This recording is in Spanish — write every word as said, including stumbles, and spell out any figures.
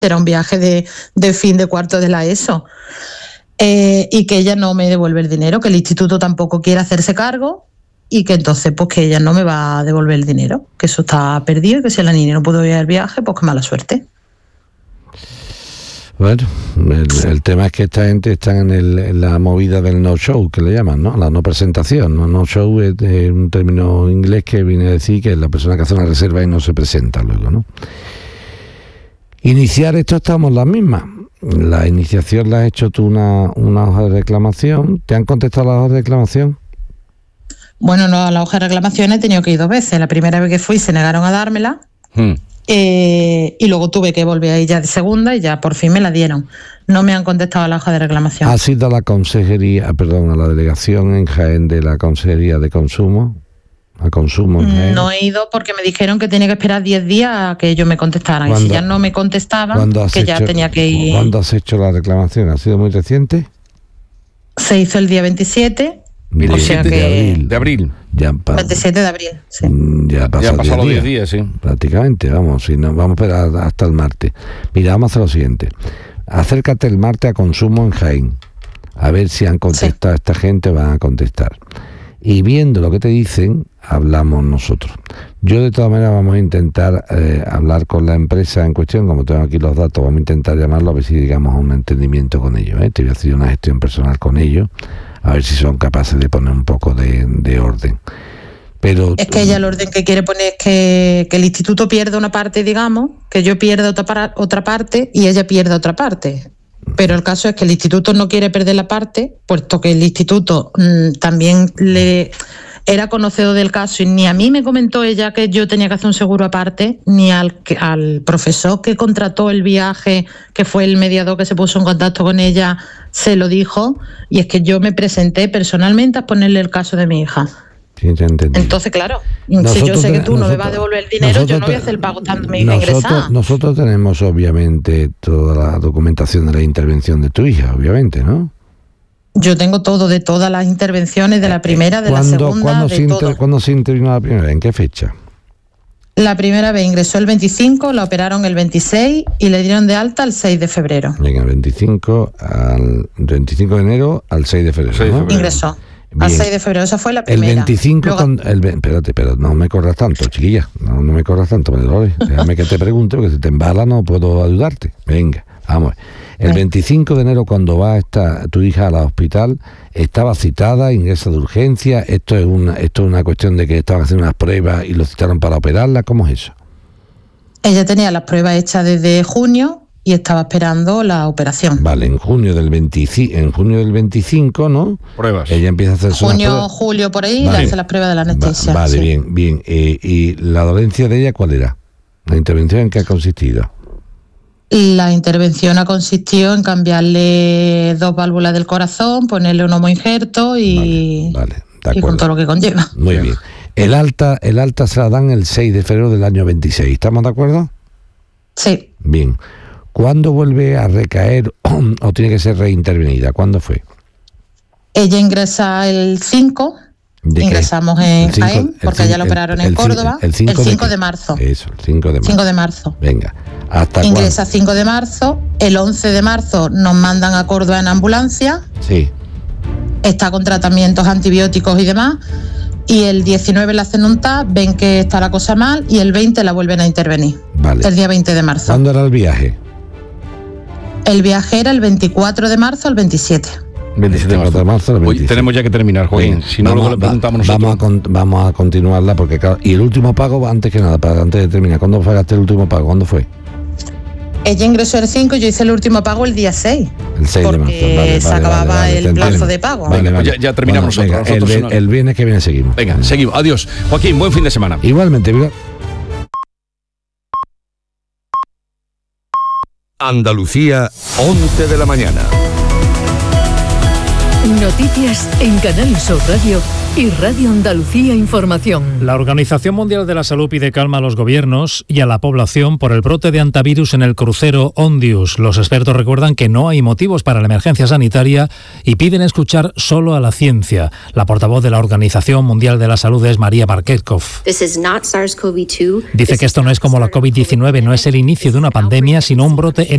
era un viaje de, de fin de cuarto de la ESO. Eh, y que ella no me devuelve el dinero, que el instituto tampoco quiere hacerse cargo y que entonces pues que ella no me va a devolver el dinero, que eso está perdido y que si la niña no pudo ir al viaje, pues qué mala suerte. Bueno, el, el tema es que esta gente está en, el, en la movida del no-show, que le llaman, ¿no? La no presentación. ¿no? No-show es, es un término inglés que viene a decir que es la persona que hace una reserva y no se presenta luego, ¿no? Iniciar esto estamos las mismas. La iniciación la has hecho tú una, una hoja de reclamación. ¿Te han contestado la hoja de reclamación? Bueno, no, a la hoja de reclamación he tenido que ir dos veces. La primera vez que fui se negaron a dármela. Hmm. Eh, y luego tuve que volver a ir ya de segunda y ya por fin me la dieron. No me han contestado a la hoja de reclamación. ¿Has ido a la consejería, perdón, a la delegación en Jaén de la Consejería de Consumo? ¿A consumo en Jaén? No he ido porque me dijeron que tenía que esperar diez días a que ellos me contestaran. Y si ya no me contestaban, que ya hecho, tenía que ir... ¿Cuándo has hecho la reclamación? ¿Ha sido muy reciente? Se hizo el día veintisiete. Mire, o sea que... de abril. De abril. Ya pa... veintisiete de abril, sí. Ya, ya han pasado diez días, sí. Prácticamente, vamos, si no, vamos a esperar hasta el martes. Mira, vamos a hacer lo siguiente. Acércate el martes a Consumo en Jaén. A ver si han contestado sí. Esta gente, van a contestar. Y viendo lo que te dicen, hablamos nosotros. Yo de todas maneras vamos a intentar eh, hablar con la empresa en cuestión, como tengo aquí los datos, vamos a intentar llamarlo a ver si llegamos a un entendimiento con ellos. ¿eh? Te voy a hacer una gestión personal con ellos, a ver si son capaces de poner un poco de, de orden. Pero es que ella el orden que quiere poner es que, que el instituto pierda una parte, digamos, que yo pierda otra, para, otra parte y ella pierda otra parte. Pero el caso es que el instituto no quiere perder la parte, puesto que el instituto mmm, también le era conocedor del caso y ni a mí me comentó ella que yo tenía que hacer un seguro aparte, ni al, al profesor que contrató el viaje, que fue el mediador que se puso en contacto con ella, se lo dijo. Y es que yo me presenté personalmente a ponerle el caso de mi hija. Sí, entonces, claro, nosotros si yo sé que tú nosotros, no me vas a devolver el dinero, yo no voy a hacer el pago tanto mi hija ingresada. Nosotros tenemos, obviamente, toda la documentación de la intervención de tu hija, obviamente, ¿no? Yo tengo todo, de todas las intervenciones, de la primera, de la segunda, ¿cuándo de se todo. Inter, ¿Cuándo se intervino la primera? ¿En qué fecha? La primera vez ingresó el veinticinco, la operaron el veintiséis y le dieron de alta el seis de febrero. Venga, veinticinco, al, veinticinco de enero al seis de febrero, seis de ¿no? febrero. Ingresó. Bien. Al seis de febrero, esa fue la el primera. veinticinco, Luego... con, el, espérate, pero no me corras tanto, chiquilla, no, no me corras tanto, Dolores. Déjame que te pregunte, porque si te embala no puedo ayudarte. Venga, vamos. El veinticinco de enero, cuando va esta, tu hija al hospital, estaba citada, ingresa de urgencia. Esto es una, esto es una cuestión de que estaban haciendo unas pruebas y lo citaron para operarla. ¿Cómo es eso? Ella tenía las pruebas hechas desde junio y estaba esperando la operación. Vale, en junio del veinticinco, en junio del veinticinco, ¿no? Pruebas. Ella empieza a hacer sus junio, pruebas. julio por ahí, vale. le hace las pruebas de la anestesia. Va, vale, sí. bien, bien. Eh, ¿Y la dolencia de ella cuál era? ¿La intervención en qué ha consistido? La intervención ha consistido en cambiarle dos válvulas del corazón, ponerle un homoinjerto y, vale, vale, y con todo lo que conlleva. Muy bien. El alta, el alta se la dan el seis de febrero del año veintiséis. ¿Estamos de acuerdo? Sí. Bien. ¿Cuándo vuelve a recaer o tiene que ser reintervenida? ¿Cuándo fue? Ella ingresa el cinco. Ingresamos en Jaén, porque ya la operaron en Córdoba. El cinco, el cinco de, de marzo. Eso, el cinco de marzo. cinco de marzo. Venga. ¿Hasta Ingresa cinco de marzo. El once de marzo nos mandan a Córdoba en ambulancia. Sí. Está con tratamientos antibióticos y demás. Y el diecinueve le hacen un T A P, ven que está la cosa mal y el veinte la vuelven a intervenir. Vale. El día veinte de marzo. ¿Cuándo era el viaje? El viaje era el veinticuatro de marzo al veintisiete. veintisiete de marzo, Hoy tenemos ya que terminar, Joaquín. Bien, si no, luego le preguntamos va, nosotros. Vamos a, con, vamos a continuarla porque, claro, y el último pago, antes que nada, para antes de terminar, ¿cuándo pagaste el último pago? ¿Cuándo fue? Ella ingresó el cinco y yo hice el último pago el día seis. El seis de marzo. Vale, vale, se acababa vale, vale, el plazo de pago. Vale, vale. Pues ya, ya terminamos bueno, nosotros. Venga, nosotros el, el viernes que viene seguimos. Venga, venga, seguimos. Adiós. Joaquín, buen fin de semana. Igualmente, mira. Andalucía, once de la mañana. Noticias en Canal Sur Radio y Radio Andalucía Información. La Organización Mundial de la Salud pide calma a los gobiernos y a la población por el brote de antivirus en el crucero Ondius. Los expertos recuerdan que no hay motivos para la emergencia sanitaria y piden escuchar solo a la ciencia. La portavoz de la Organización Mundial de la Salud es María Barketkov. Dice que esto no es como la COVID diecinueve, no es el inicio de una pandemia, sino un brote en